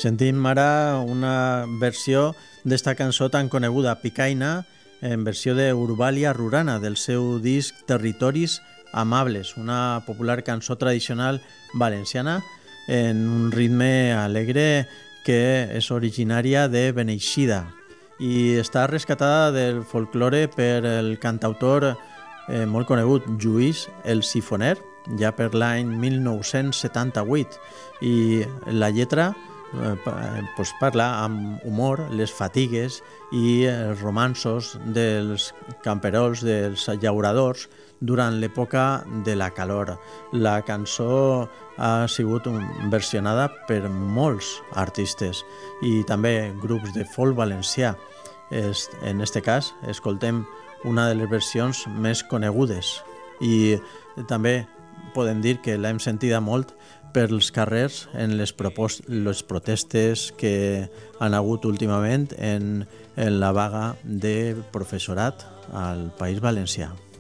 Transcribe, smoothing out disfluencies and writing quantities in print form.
Sentim ara una versió d'esta cançó tan coneguda, Picaina, en versió d'Urbalia Rurana, del seu disc Territoris Amables, una popular cançó tradicional valenciana en un ritme alegre que és originària de Beneixida i està rescatada del folklore per el cantautor molt conegut Lluís el Sifoner, ja per l'any 1978, i la lletra parla amb humor les fatigues i els romanços dels camperols, dels llauradors durant l'època de la calor. La cançó ha sigut versionada per molts artistes i també grups de folk valencià. En aquest cas escoltem una de les versions més conegudes i també podem dir que l'hem sentida molt pels carrers en les protestes que han hagut últimament en la vaga de professorat al País Valencià.